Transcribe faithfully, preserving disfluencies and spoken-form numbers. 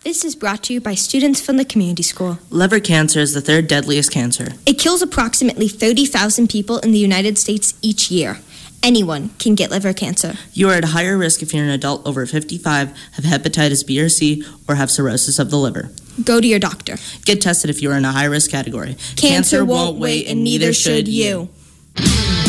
This is brought to you by students from the community school. Liver cancer is the third deadliest cancer. It kills approximately thirty thousand people in the United States each year. Anyone can get liver cancer. You are at a higher risk if you're an adult over fifty-five, have hepatitis B or C, or have cirrhosis of the liver. Go to your doctor. Get tested if you are in a high-risk category. Cancer, cancer won't wait, and neither should you.